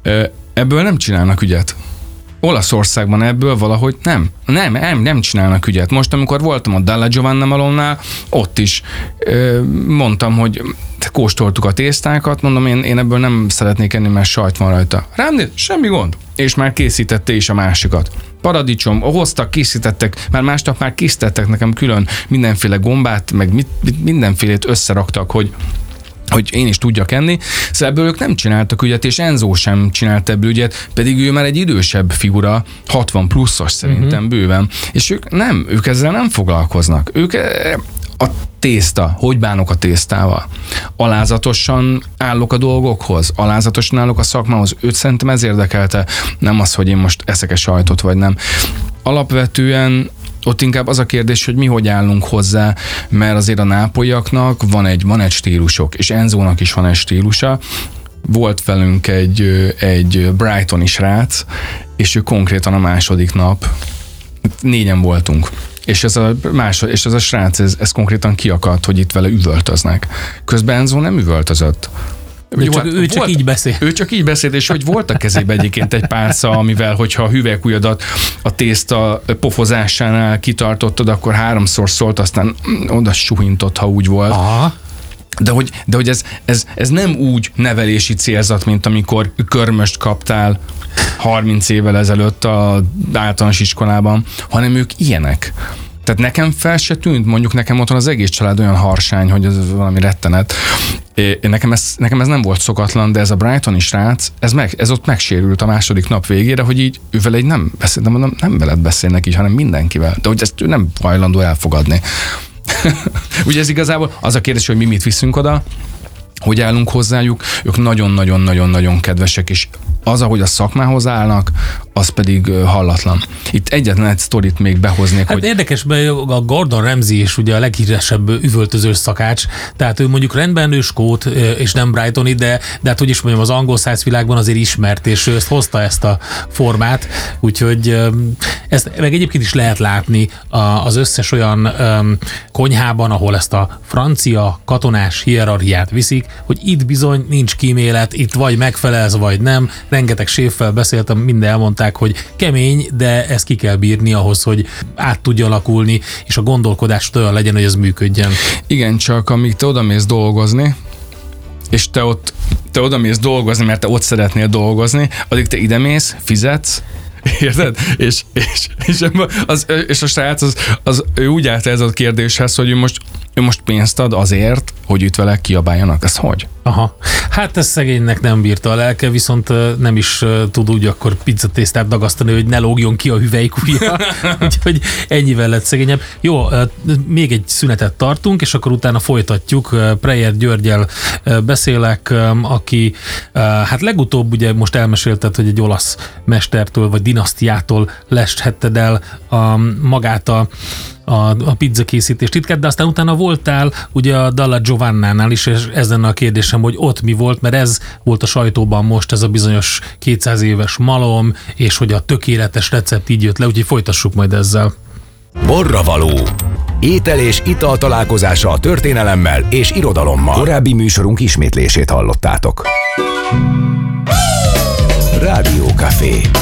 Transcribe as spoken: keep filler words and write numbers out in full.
Ebből nem csinálnak ügyet. Olaszországban ebből valahogy nem. Nem, nem, nem csinálnak ügyet. Most, amikor voltam a Dalla Giovanna Malonnál, ott is ö, mondtam, hogy kóstoltuk a tésztákat, mondom, én, én ebből nem szeretnék enni, mert sajt van rajta. Rám néz, semmi gond. És már készítette is a másikat. Paradicsom, hoztak, készítettek, már másnap már készítettek nekem külön mindenféle gombát, meg mit, mit, mindenfélét összeraktak, hogy hogy én is tudjak enni. Szóval ebből ők nem csináltak ügyet, és Enzo sem csinált ebből ügyet, pedig ő már egy idősebb figura, hatvan pluszos szerintem uh-huh. bőven, és ők nem, ők ezzel nem foglalkoznak. Ők a tészta, hogy bánok a tésztával? Alázatosan állok a dolgokhoz, alázatosan állok a szakmához. Őt szerintem ez érdekelte, nem az, hogy én most eszek-e sajtot, vagy nem. Alapvetően ott inkább az a kérdés, hogy mi hogy állunk hozzá, mert azért a nápolyiaknak van egy, van egy stílusok, és Enzónak is van egy stílusa. Volt velünk egy, egy brightoni srác, és ő konkrétan a második nap, négyen voltunk, és ez a, másod, és ez a srác, ez, ez konkrétan kiakadt, hogy itt vele üvöltöznek. Közben Enzó nem üvöltözött. Ő csak, volt, ő csak így beszél. Ő csak így beszélt, és hogy volt a kezében egyébként egy pálca, amivel, hogyha a hüvelykujjadat a tészta pofozásánál kitartottad, akkor háromszor szólt, aztán oda suhintott, ha úgy volt. Aha. De hogy, de hogy ez, ez, ez nem úgy nevelési célzat, mint amikor körmöst kaptál harminc évvel ezelőtt az általános iskolában, hanem ők ilyenek. Tehát nekem fel se tűnt, mondjuk nekem otthon az egész család olyan harsány, hogy ez valami rettenet. É, nekem, ez, nekem ez nem volt szokatlan, de ez a brightoni srác, ez, meg, ez ott megsérült a második nap végére, hogy így ővel egy nem beszél, nem, nem, nem veled beszélnek így, hanem mindenkivel. De hogy ezt ő nem hajlandó elfogadni. Ugye ez igazából az a kérdés, hogy mi mit viszünk oda, hogy állunk hozzájuk, ők nagyon-nagyon-nagyon-nagyon kedvesek, és az, ahogy a szakmához állnak, az pedig hallatlan. Itt egyetlen egy sztorit még behoznék, hát hogy... érdekes, mert a Gordon Ramsay is ugye a leghíresebb üvöltözős szakács, tehát ő mondjuk rendben ő skót, és nem brightoni, de, de hát hogy is mondjam, az angol száz világban azért ismert, és ő ezt hozta ezt a formát, úgyhogy ezt meg egyébként is lehet látni az összes olyan konyhában, ahol ezt a francia katonás hierarchiát viszik, hogy itt bizony nincs kímélet, itt vagy megfelelsz, vagy nem. Rengeteg séffel beszéltem, mind elmondták, hogy kemény, de ezt ki kell bírni ahhoz, hogy át tudja alakulni, és a gondolkodás olyan legyen, hogy ez működjön. Igen, csak amíg te odamész dolgozni, és te ott te odamész dolgozni, mert te ott szeretnél dolgozni, addig te idemész, fizetsz, érted? És, és, és, az, és a srác az, az, ő úgy állt ez a kérdéshez, hogy ő most, ő most pénzt ad azért, hogy itt vele kiabáljanak. Ez hogy? Aha. Hát ez szegénynek nem bírta a lelke, viszont nem is tud úgy akkor pizzatésztát dagasztani, hogy ne lógjon ki a hüvelykujja. Úgyhogy ennyivel lett szegényebb. Jó, még egy szünetet tartunk, és akkor utána folytatjuk. Preyer Györgyel beszélek, aki hát legutóbb ugye most elmesélted, hogy egy olasz mestertől vagy dinasztiától leshetted el a, magát a A, a pizza készítés titkát, de aztán utána voltál ugye a Dalla Giovannánál is, és ez lenne a kérdésem, hogy ott mi volt, mert ez volt a sajtóban most, ez a bizonyos kétszáz éves malom, és hogy a tökéletes recept így jött le, úgyhogy folytassuk majd ezzel. Borravaló. Étel és ital találkozása a történelemmel és irodalommal. Korábbi műsorunk ismétlését hallottátok. Rádió Café.